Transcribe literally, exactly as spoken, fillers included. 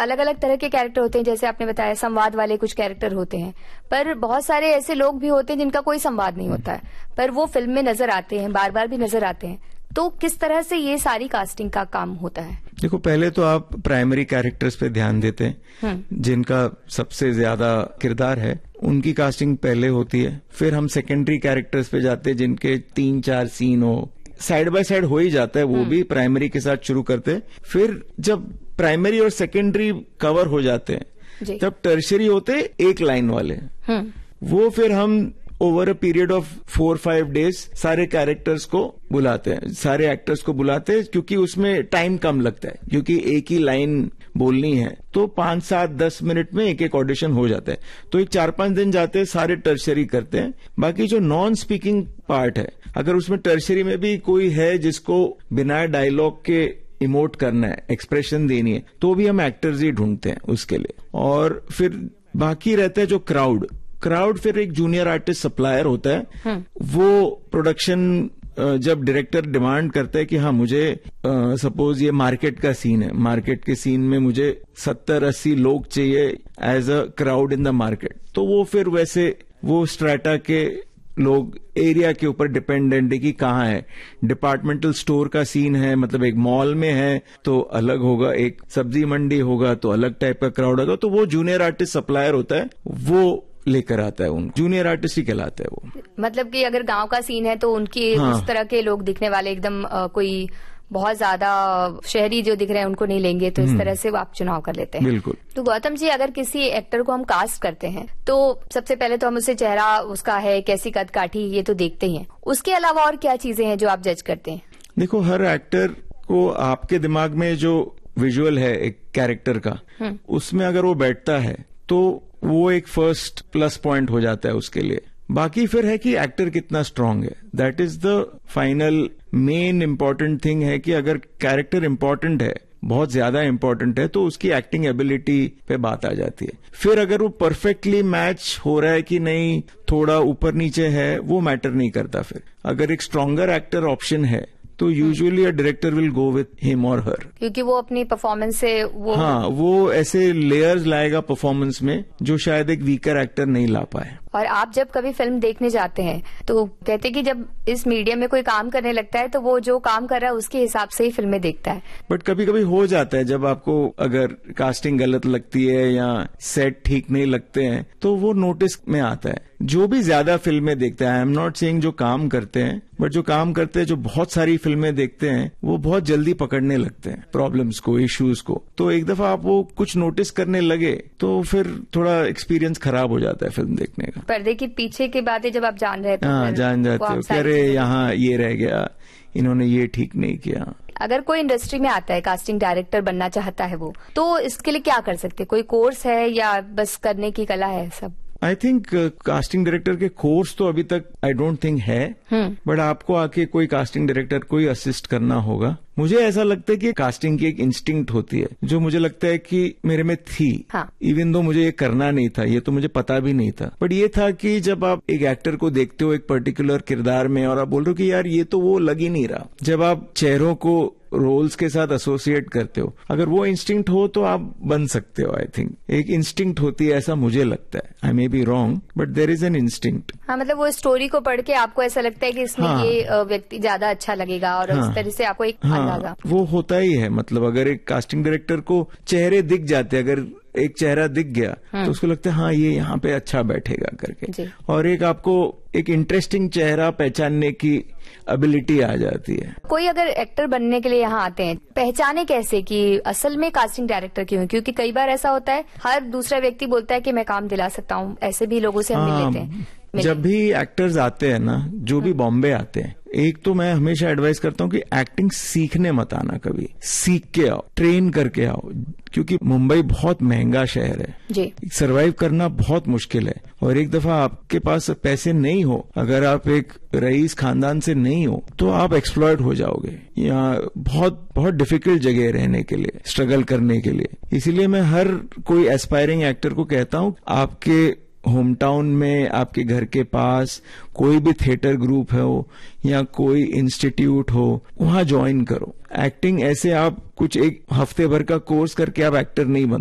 अलग अलग तरह के कैरेक्टर होते हैं, जैसे आपने बताया संवाद वाले कुछ कैरेक्टर होते हैं, पर बहुत सारे ऐसे लोग भी होते हैं जिनका कोई संवाद नहीं होता है, पर वो फिल्म में नजर आते हैं, बार बार भी नजर आते हैं। तो किस तरह से ये सारी कास्टिंग का काम होता है? देखो, पहले तो आप प्राइमरी कैरेक्टर्स पे ध्यान देते हैं, जिनका सबसे ज्यादा किरदार है, उनकी कास्टिंग पहले होती है। फिर हम सेकेंडरी कैरेक्टर्स पे जाते हैं, जिनके तीन चार सीन हो, साइड बाय साइड हो ही जाता है, वो भी प्राइमरी के साथ शुरू करते हैं। फिर जब प्राइमरी और सेकेंडरी कवर हो जाते हैं, तब टर्शरी होते हैं एक लाइन वाले, वो फिर हम over a period of four five days सारे कैरेक्टर्स को बुलाते हैं, सारे एक्टर्स को बुलाते हैं, क्योंकि उसमें टाइम कम लगता है, क्योंकि एक ही लाइन बोलनी है, तो पांच सात दस मिनट में एक एक ऑडिशन हो जाता है। तो एक चार पांच दिन जाते हैं, सारे टर्शरी करते हैं। बाकी जो नॉन स्पीकिंग पार्ट है, अगर उसमें टर्शरी में भी कोई है जिसको बिना डायलॉग के इमोट करना है, एक्सप्रेशन देनी है, तो भी हम एक्टर्स ही ढूंढते हैं उसके लिए। और फिर बाकी रहता है जो क्राउड क्राउड फिर एक जूनियर आर्टिस्ट सप्लायर होता है। वो प्रोडक्शन जब डायरेक्टर डिमांड करता है कि हाँ मुझे सपोज ये मार्केट का सीन है, मार्केट के सीन में मुझे सत्तर अस्सी लोग चाहिए as a crowd in the market, तो वो फिर वैसे वो स्ट्रेटा के लोग एरिया के ऊपर डिपेंडेंट है कि कहाँ है। डिपार्टमेंटल स्टोर का सीन है, मतलब एक मॉल में है तो अलग होगा, एक सब्जी मंडी होगा तो अलग टाइप का क्राउड होगा, तो वो जूनियर आर्टिस्ट सप्लायर होता है, वो लेकर आता है, उन जूनियर आर्टिस्ट ही कहलाता है वो। मतलब कि अगर गांव का सीन है तो उनकी हाँ। उस तरह के लोग दिखने वाले एकदम आ, कोई बहुत ज्यादा शहरी जो दिख रहे हैं उनको नहीं लेंगे, तो इस तरह से वो आप चुनाव कर लेते हैं। बिल्कुल। तो गौतम जी, अगर किसी एक्टर को हम कास्ट करते हैं तो सबसे पहले तो हम उससे चेहरा उसका है, कैसी कद काठी, ये तो देखते ही हैं। उसके अलावा और क्या चीजें हैं जो आप जज करते हैं? देखो, हर एक्टर को आपके दिमाग में जो विजुअल है एक कैरेक्टर का, उसमें अगर वो बैठता है तो वो एक फर्स्ट प्लस पॉइंट हो जाता है उसके लिए। बाकी फिर है कि एक्टर कितना स्ट्रांग है, that is the final main important thing है कि अगर कैरेक्टर इंपॉर्टेंट है, बहुत ज्यादा इंपॉर्टेंट है, तो उसकी एक्टिंग एबिलिटी पे बात आ जाती है। फिर अगर वो परफेक्टली मैच हो रहा है कि नहीं, थोड़ा ऊपर नीचे है, वो मैटर नहीं करता। फिर अगर एक स्ट्रांगर एक्टर ऑप्शन है तो usually a director will go with him और हर, क्योंकि वो अपनी परफॉर्मेंस से वो हाँ वो ऐसे लेयर्स लाएगा परफॉर्मेंस में जो शायद एक वीकर एक्टर नहीं ला पाए। और आप जब कभी फिल्म देखने जाते हैं तो कहते हैं कि जब इस मीडियम में कोई काम करने लगता है तो वो जो काम कर रहा है उसके हिसाब से ही फिल्में देखता है। बट कभी कभी हो जाता है, जब आपको अगर कास्टिंग गलत लगती है या सेट ठीक नहीं लगते हैं तो वो नोटिस में आता है। जो भी ज्यादा फिल्में देखते हैं, आई एम नॉट सेइंग जो काम करते हैं, बट जो काम करते हैं, जो बहुत सारी फिल्में देखते हैं, वो बहुत जल्दी पकड़ने लगते हैं प्रॉब्लम्स को, इश्यूज को। तो एक दफा आप वो कुछ नोटिस करने लगे तो फिर थोड़ा एक्सपीरियंस खराब हो जाता है फिल्म देखने का। पर्दे के पीछे की बातें जब आप जान रहे थे, हाँ जान जाते हो, अरे यहाँ ये रह गया, इन्होंने ये ठीक नहीं किया। अगर कोई इंडस्ट्री में आता है, कास्टिंग डायरेक्टर बनना चाहता है वो, तो इसके लिए क्या कर सकते हैं? कोई कोर्स है या बस करने की कला है सब? आई थिंक कास्टिंग डायरेक्टर के कोर्स तो अभी तक आई डोंट थिंक है, बट आपको आके कोई कास्टिंग डायरेक्टर कोई असिस्ट करना होगा। मुझे ऐसा लगता है कि कास्टिंग की एक इंस्टिंक्ट होती है जो मुझे लगता है कि मेरे में थी, इवन दो मुझे ये करना नहीं था, ये तो मुझे पता भी नहीं था, बट ये था कि जब आप एक एक्टर को देखते हो एक पर्टिकुलर किरदार में और आप बोल रहे हो कि यार ये तो वो लग ही नहीं रहा, जब आप चेहरों को रोल्स के साथ एसोसिएट करते हो, अगर वो इंस्टिंक्ट हो तो आप बन सकते हो। आई थिंक एक इंस्टिंक्ट होती है, ऐसा मुझे लगता है। आई may be wrong, but there is an instinct. हाँ, मतलब वो स्टोरी को पढ़ के आपको ऐसा लगता है कि इसमें हाँ, ये व्यक्ति ज्यादा अच्छा लगेगा और हाँ, इस तरह से आपको एक अंदाजा हाँ, वो होता ही है। मतलब अगर एक कास्टिंग डायरेक्टर को चेहरे दिख जाते, अगर एक चेहरा दिख गया तो उसको लगता है हाँ ये यहाँ पे अच्छा बैठेगा करके, और एक आपको एक इंटरेस्टिंग चेहरा पहचानने की एबिलिटी आ जाती है। कोई अगर एक्टर बनने के लिए यहाँ आते हैं, पहचाने कैसे कि असल में कास्टिंग डायरेक्टर क्यों? क्योंकि कई बार ऐसा होता है हर दूसरा व्यक्ति बोलता है कि मैं काम दिला सकता हूँ, ऐसे भी लोगों से हम मिल लेते हैं। जब भी एक्टर्स आते हैं ना, जो भी बॉम्बे आते हैं, एक तो मैं हमेशा एडवाइस करता हूँ कि एक्टिंग सीखने मत आना, कभी सीख के आओ, ट्रेन करके आओ, क्योंकि मुंबई बहुत महंगा शहर है जी, सर्वाइव करना बहुत मुश्किल है। और एक दफा आपके पास पैसे नहीं हो, अगर आप एक रईस खानदान से नहीं हो, तो आप एक्सप्लॉयट हो जाओगे। यहाँ बहुत बहुत डिफिकल्ट जगह है रहने के लिए, स्ट्रगल करने के लिए। इसीलिए मैं हर कोई एस्पायरिंग एक्टर को कहता हूँ, आपके होम टाउन में, आपके घर के पास कोई भी थिएटर ग्रुप है हो या कोई इंस्टीट्यूट हो, वहां ज्वाइन करो। एक्टिंग ऐसे आप कुछ एक हफ्ते भर का कोर्स करके आप एक्टर नहीं बन